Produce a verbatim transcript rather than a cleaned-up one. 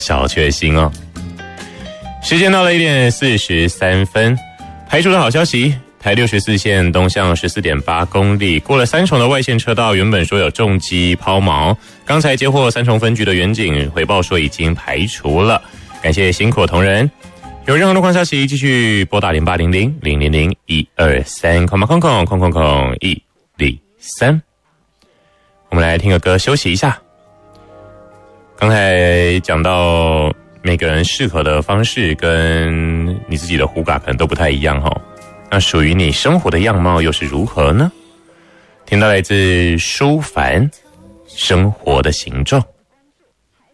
小确幸哦。时间到了一点四十三分，排除的好消息，台六十四线东向 十四点八公里，过了三重的外线车道，原本说有重机抛锚，刚才接获三重分局的员警回报说已经排除了，感谢辛苦同仁。有任何路况消息，继续拨打零八零零零零零一二三空空空空空空一零三。我们来听个歌休息一下。刚才讲到每个人适合的方式跟你自己的胡嘎可能都不太一样齁，那属于你生活的样貌又是如何呢？听到来自舒凡《生活的形状》。